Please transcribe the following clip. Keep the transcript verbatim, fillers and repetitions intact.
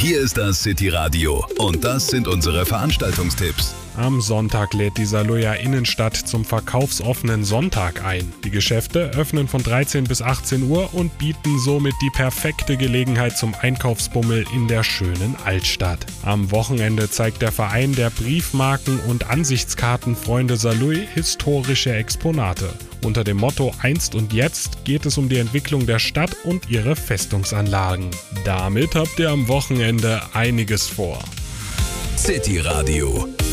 Hier ist das City Radio und das sind unsere Veranstaltungstipps. Am Sonntag lädt die Saarlouer Innenstadt zum verkaufsoffenen Sonntag ein. Die Geschäfte öffnen von dreizehn bis achtzehn Uhr und bieten somit die perfekte Gelegenheit zum Einkaufsbummel in der schönen Altstadt. Am Wochenende zeigt der Verein der Briefmarken- und Ansichtskartenfreunde Saarlouis historische Exponate. Unter dem Motto Einst und Jetzt geht es um die Entwicklung der Stadt und ihre Festungsanlagen. Damit habt ihr am Wochenende einiges vor. City Radio.